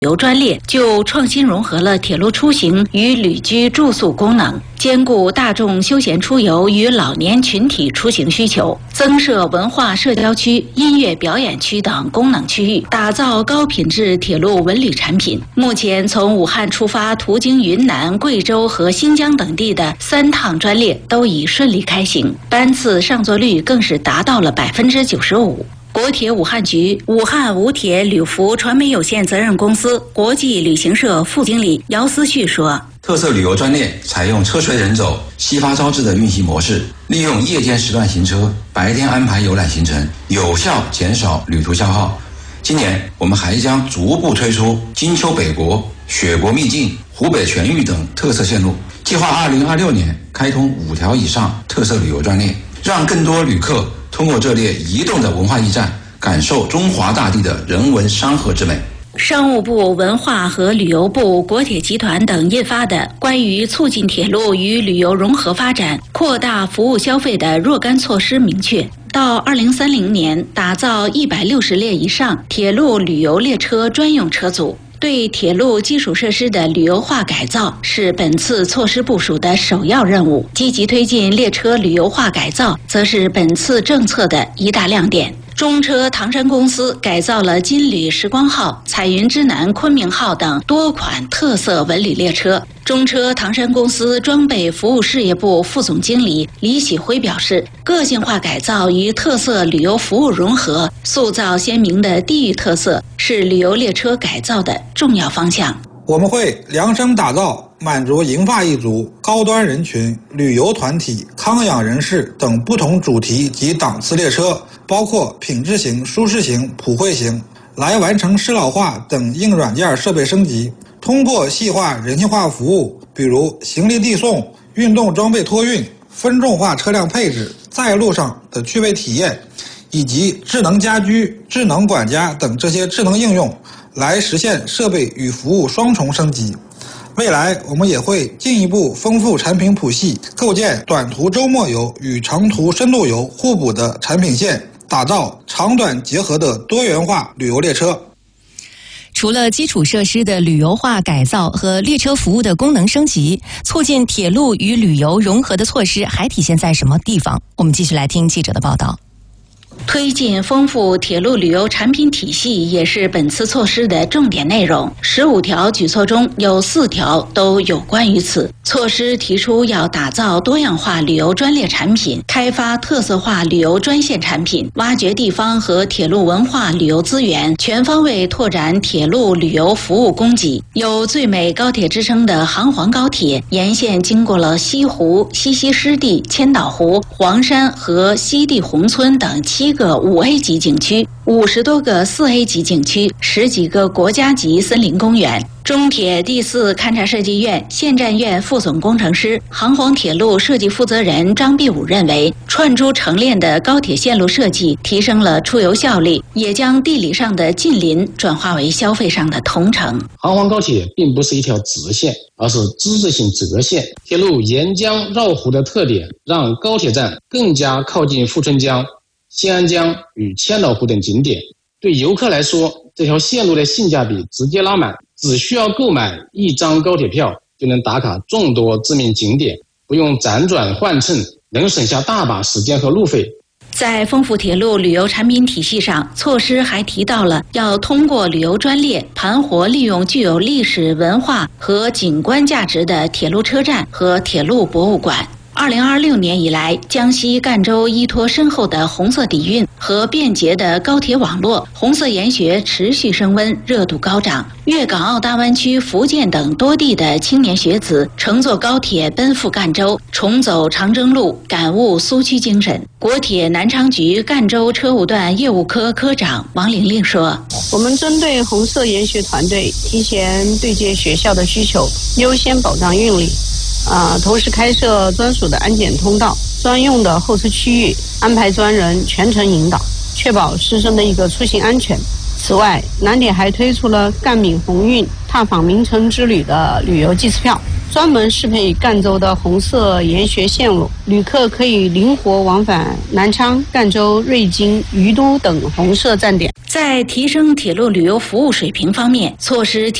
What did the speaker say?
游专列就创新融合了铁路出行与旅居住宿功能，兼顾大众休闲出游与老年群体出行需求，增设文化社交区、音乐表演区等功能区域，打造高品质铁路文旅产品。目前从武汉出发途经云南、贵州和新疆等地的3趟专列都已顺利开行，班次上座率更是达到了95%。国铁武汉局武汉武铁旅服传媒有限责任公司国际旅行社副经理姚思旭说： 特色旅游专列采用车随人走、夕发朝至的运行模式，利用夜间时段行车，白天安排游览行程，有效减少旅途消耗。今年我们还将逐步推出金秋北国、雪国秘境、湖北全域等特色线路，计划2026年开通5条以上特色旅游专列，让更多旅客通过这列移动的文化驿站，感受中华大地的人文山河之美。 商务部、文化和旅游部、国铁集团等印发的关于促进铁路与旅游融合发展、扩大服务消费的若干措施明确，到2030年打造160列以上铁路旅游列车专用车组。对铁路基础设施的旅游化改造是本次措施部署的首要任务，积极推进列车旅游化改造则是本次政策的一大亮点。中车唐山公司改造了金旅时光号、彩云之南昆明号等多款特色文旅列车。中车唐山公司装备服务事业部副总经理李喜辉表示，个性化改造与特色旅游服务融合，塑造鲜明的地域特色，是旅游列车改造的重要方向。 我们会量身打造满足银发一族、高端人群、旅游团体、康养人士等不同主题及档次列车，包括品质型、舒适型、普惠型，来完成适老化等硬软件设备升级。通过细化人性化服务，比如行李递送、运动装备托运、分众化车辆配置、在路上的趣味体验，以及智能家居、智能管家等这些智能应用，来实现设备与服务双重升级。未来我们也会进一步丰富产品谱系，构建短途周末游与长途深度游互补的产品线，打造长短结合的多元化旅游列车。 除了基础设施的旅游化改造和列车服务的功能升级，促进铁路与旅游融合的措施还体现在什么地方？我们继续来听记者的报道。 推进丰富铁路旅游产品体系也是本次措施的重点内容。15条举措中有4条都有关于此。措施提出要打造多样化旅游专列产品，开发特色化旅游专线产品，挖掘地方和铁路文化旅游资源，全方位拓展铁路旅游服务供给。有最美高铁之称的杭黄高铁沿线经过了西湖、西溪湿地、千岛湖、黄山和西递宏村等7个5A 级景区，50多个4A 级景区，10几个国家级森林公园。中铁第4勘察设计院现站院副总工程师、杭黄铁路设计负责人张必武认为，串珠成链的高铁线路设计提升了出游效率，也将地理上的近邻转化为消费上的同城。 杭黄高铁并不是一条直线，而是之字形折线。铁路沿江绕湖的特点，让高铁站更加靠近富春江、新安江与千岛湖等景点。对游客来说，这条线路的性价比直接拉满，只需要购买1张高铁票就能打卡众多知名景点，不用辗转换乘，能省下大把时间和路费。 在丰富铁路旅游产品体系上，措施还提到了要通过旅游专列盘活利用具有历史文化和景观价值的铁路车站和铁路博物馆。2026年以来，江西赣州依托深厚的红色底蕴和便捷的高铁网络，红色研学持续升温，热度高涨。粤港澳大湾区、福建等多地的青年学子乘坐高铁奔赴赣州，重走长征路，感悟苏区精神。国铁南昌局赣州车务段业务科科长王玲玲说： 我们针对红色研学团队提前对接学校的需求，优先保障运力。同时开设专属的安检通道、专用的候车区域，安排专人全程引导，确保师生的一个出行安全。此外，南铁还推出了赣闽鸿运踏访名城之旅的旅游季次票， 专门适配赣州的红色研学线路，旅客可以灵活往返南昌、赣州、瑞金、于都等红色站点。 在提升铁路旅游服务水平方面，措施